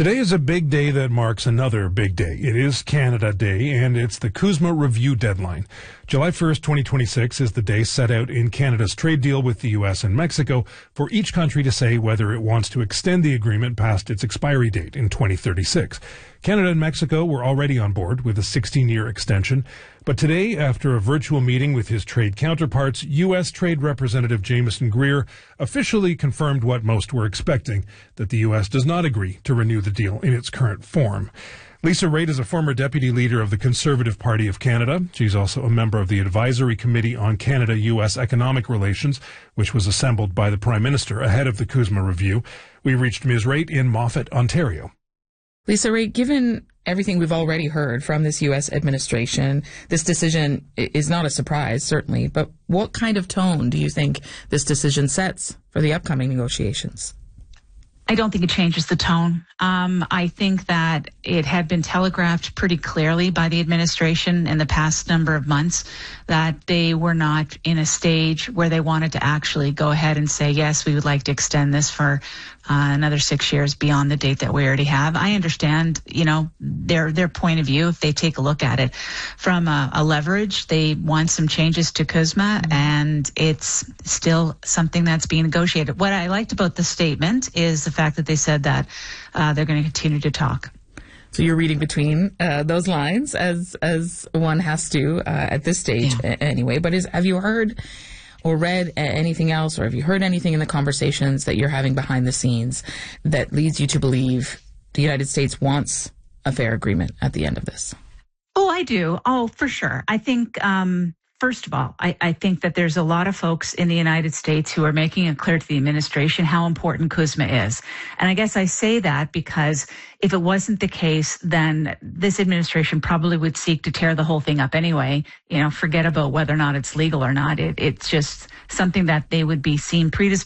Today is a big day that marks another big day. It is Canada Day, and it's the CUSMA review deadline. July 1st, 2026 is the day set out in Canada's trade deal with the U.S. and Mexico for each country to say whether it wants to extend the agreement past its expiry date in 2036. Canada and Mexico were already on board with a 16-year extension. But today, after a virtual meeting with his trade counterparts, U.S. Trade Representative Jamieson Greer officially confirmed what most were expecting, that the U.S. does not agree to renew the deal in its current form. Lisa Raitt is a former deputy leader of the Conservative Party of Canada. She's also a member of the Advisory Committee on Canada-U.S. Economic Relations, which was assembled by the Prime Minister ahead of the CUSMA review. We reached Ms. Raitt in Moffat, Ontario. Lisa Raitt, given everything we've already heard from this U.S. administration, this decision is not a surprise, certainly, but what kind of tone do you think this decision sets for the upcoming negotiations? I don't think it changes the tone. I think that it had been telegraphed pretty clearly by the administration in the past number of months that they were not in a stage where they wanted to actually go ahead and say, yes, we would like to extend this for another 6 years beyond the date that we already have. I understand, their point of view if they take a look at it. From a leverage, they want some changes to CUSMA, and it's still something that's being negotiated. What I liked about the statement is the fact that they said that they're going to continue to talk. So you're reading between those lines, as one has to at this stage anyway. But have you heard or read anything else, or have you heard anything in the conversations that you're having behind the scenes that leads you to believe the United States wants a fair agreement at the end of this? Oh, I do. Oh, for sure. I think, first of all, I think that there's a lot of folks in the United States who are making it clear to the administration how important CUSMA is. And I guess I say that because if it wasn't the case, then this administration probably would seek to tear the whole thing up anyway. Forget about whether or not it's legal or not. It's just something that they would be seen predisposed